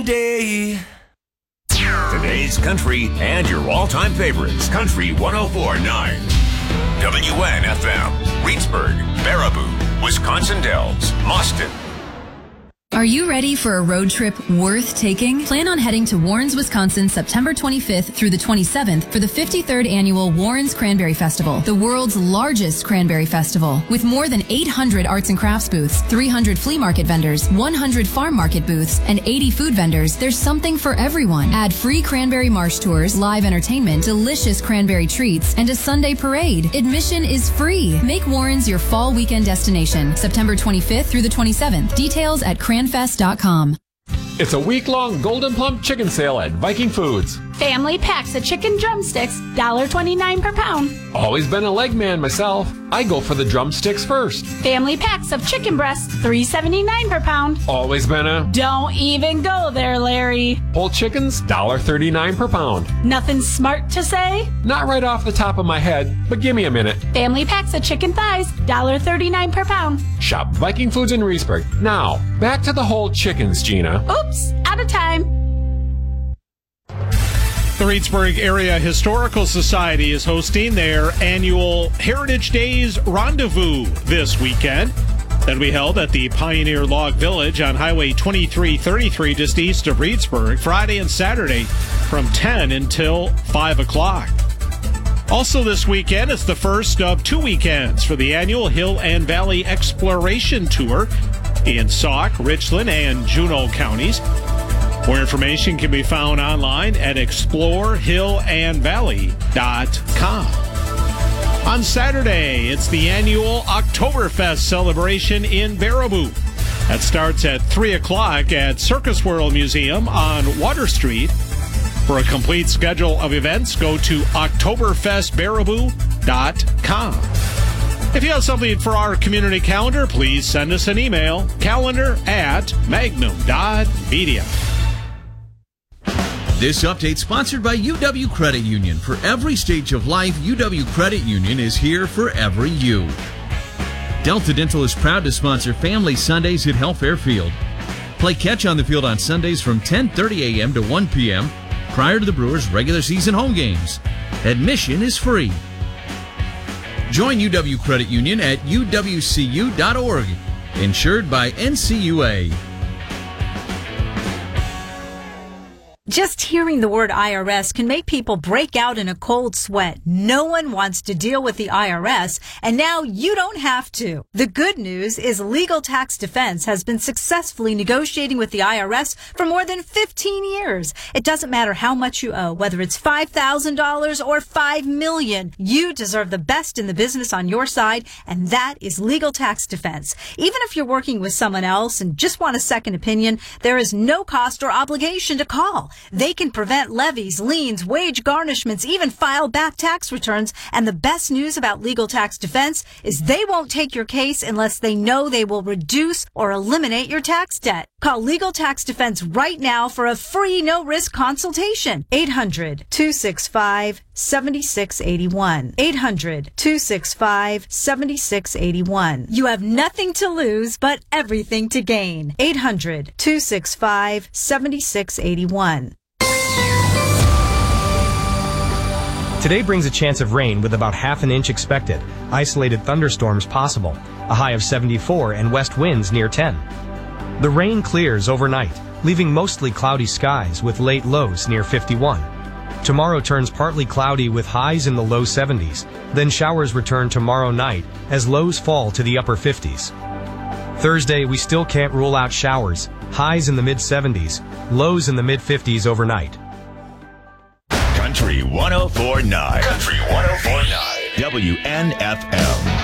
Day. Today's country and your all-time favorites. Country 104.9. WNFM. Reedsburg, Baraboo, Wisconsin Dells, Mauston. Are you ready for a road trip worth taking? Plan on heading to Warrens, Wisconsin, September 25th through the 27th for the 53rd Annual Warrens Cranberry Festival, the world's largest cranberry festival. With more than 800 arts and crafts booths, 300 flea market vendors, 100 farm market booths, and 80 food vendors, there's something for everyone. Add free cranberry marsh tours, live entertainment, delicious cranberry treats, and a Sunday parade. Admission is free. Make Warrens your fall weekend destination, September 25th through the 27th. Details at cranfest.com. It's a week-long Golden Plump chicken sale at Viking Foods. Family packs of chicken drumsticks, $1.29 per pound. Always been a leg man myself. I go for the drumsticks first. Family packs of chicken breasts, $3.79 per pound. Always been a... Don't even go there, Larry. Whole chickens, $1.39 per pound. Nothing smart to say? Not right off the top of my head, but give me a minute. Family packs of chicken thighs, $1.39 per pound. Shop Viking Foods in Reedsburg. Now, back to the whole chickens, Gina. Oops, out of time. The Reedsburg Area Historical Society is hosting their annual Heritage Days Rendezvous this weekend. That'll be held at the Pioneer Log Village on Highway 2333 just east of Reedsburg, Friday and Saturday from 10 until 5 o'clock. Also this weekend, it's the first of 2 weekends for the annual Hill and Valley Exploration Tour in Sauk, Richland, and Juneau counties. More information can be found online at explorehillandvalley.com. On Saturday, it's the annual Oktoberfest celebration in Baraboo. That starts at 3 o'clock at Circus World Museum on Water Street. For a complete schedule of events, go to oktoberfestbaraboo.com. If you have something for our community calendar, please send us an email, calendar@magnum.media. This update sponsored by UW Credit Union. For every stage of life, UW Credit Union is here for every you. Delta Dental is proud to sponsor Family Sundays at Health Fairfield. Play catch on the field on Sundays from 10:30 a.m. to 1 p.m. prior to the Brewers' regular season home games. Admission is free. Join UW Credit Union at uwcu.org. Insured by NCUA. Just hearing the word IRS can make people break out in a cold sweat. No one wants to deal with the IRS, and now you don't have to. The good news is Legal Tax Defense has been successfully negotiating with the IRS for more than 15 years. It doesn't matter how much you owe, whether it's $5,000 or $5 million. You deserve the best in the business on your side, and that is Legal Tax Defense. Even if you're working with someone else and just want a second opinion, there is no cost or obligation to call. They can prevent levies, liens, wage garnishments, even file back tax returns. And the best news about Legal Tax Defense is they won't take your case unless they know they will reduce or eliminate your tax debt. Call Legal Tax Defense right now for a free no-risk consultation. 800-265-7681. 800-265-7681. You have nothing to lose but everything to gain. 800-265-7681. Today brings a chance of rain with about half an inch expected. Isolated thunderstorms possible. A high of 74 and west winds near 10. The rain clears overnight, leaving mostly cloudy skies with late lows near 51. Tomorrow turns partly cloudy with highs in the low 70s. Then showers return tomorrow night as lows fall to the upper 50s. Thursday, we still can't rule out showers. Highs in the mid-70s, lows in the mid-50s overnight. Country 104.9. Country 104.9. WNFM.